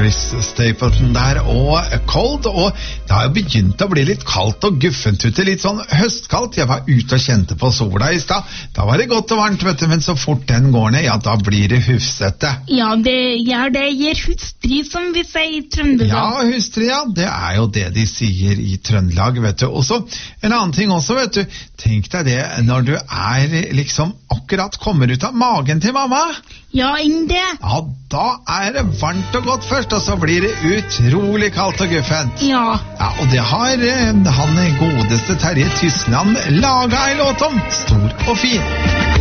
Chris Stapleton der, og Cold, og det har jo begynt å bli litt kaldt og guffent ute, litt sånn høstkaldt. Jeg var ute og kjente på sola i stad. Da var det godt og varmt, vet du, men så fort den går ned, ja, da blir det hufsete. Ja, det gir hustri, som vi sier i Trøndelag. Ja, hustri, ja, det er jo det de sier i Trøndelag, vet du. Og så en annen ting også, vet du. Tenk deg det når du er liksom akkurat kommer ut av magen til mamma. Ja, enn det. Ja, da er det varmt og godt først, og så blir det utrolig kaldt og guffent. Ja. Ja, og det har han godeste Terje Tysland laget en låt om. Stor og fin.